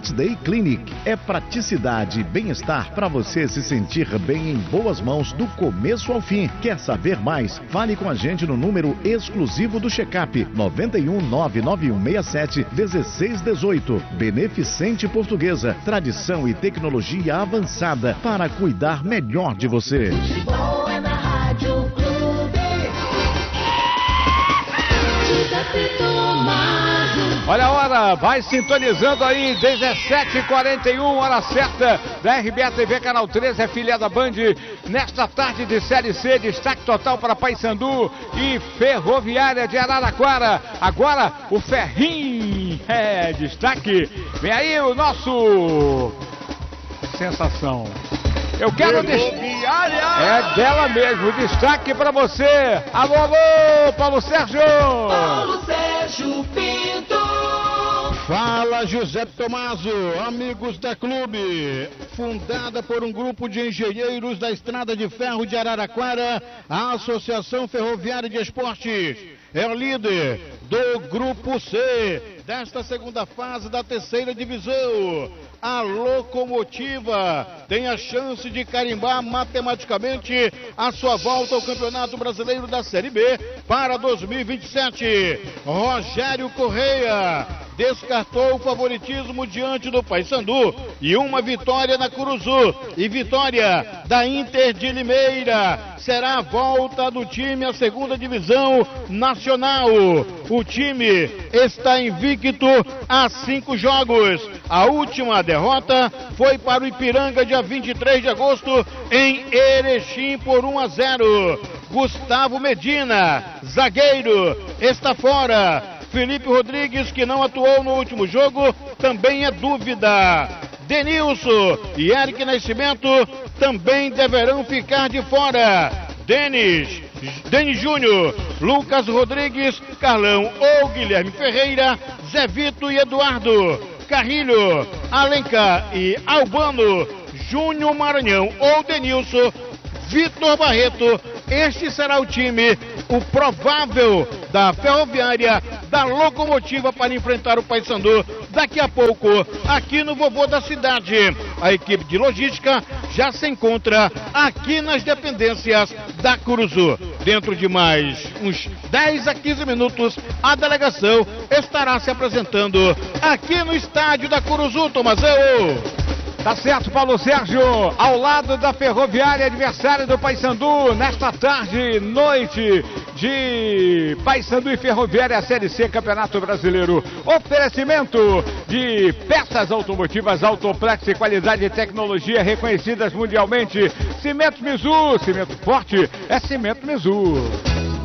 Beach Day Clinic. É praticidade e bem-estar para você se sentir bem em boas mãos do começo ao fim. Quer saber mais? Fale com a gente no número exclusivo do check-up 91 99167 1618. Beneficente Portuguesa, tradição e tecnologia avançada para cuidar melhor de você. Futebol é na Rádio Clube. Olha a hora, vai sintonizando aí, 17h41, hora certa da RBA TV, Canal 13, afiliada Band, nesta tarde de Série C, destaque total para Paysandu e Ferroviária de Araraquara. Agora o Ferrinho, destaque, vem aí o nosso sensação. Eu quero é dela mesmo, destaque para você. Alô, alô, Paulo Sérgio. Paulo Sérgio Pinto. Fala, José Tomaso, amigos da clube. Fundada por um grupo de engenheiros da Estrada de Ferro de Araraquara, a Associação Ferroviária de Esportes é o líder do Grupo C desta segunda fase da terceira divisão. A Locomotiva tem a chance de carimbar matematicamente a sua volta ao Campeonato Brasileiro da Série B para 2027. Rogério Correia descartou o favoritismo diante do Paysandu e uma vitória na Curuzu e vitória da Inter de Limeira. Será a volta do time à segunda divisão nacional. O time está invicto há 5 jogos. A última derrota foi para o Ipiranga dia 23 de agosto em Erechim por 1-0. Gustavo Medina, zagueiro, está fora. Felipe Rodrigues, que não atuou no último jogo, também é dúvida. Denilson e Eric Nascimento também deverão ficar de fora. Denis Júnior, Lucas Rodrigues, Carlão ou Guilherme Ferreira, Zé Vito e Eduardo, Carrilho, Alencar e Albano, Júnior Maranhão ou Denilson, Vitor Barreto. Este será o time, o provável da Ferroviária, da Locomotiva para enfrentar o Paysandu daqui a pouco, aqui no Vovô da Cidade. A equipe de logística já se encontra aqui nas dependências da Curuzu. Dentro de mais uns 10 a 15 minutos, a delegação estará se apresentando aqui no estádio da Curuzu, Tomazão. Tá certo, Paulo Sérgio, ao lado da Ferroviária, adversário do Paysandu, nesta tarde, noite de Paysandu e Ferroviária, Série C, Campeonato Brasileiro. Oferecimento de peças automotivas Autoplex e qualidade e tecnologia reconhecidas mundialmente. Cimento Mizu, cimento forte é Cimento Mizu.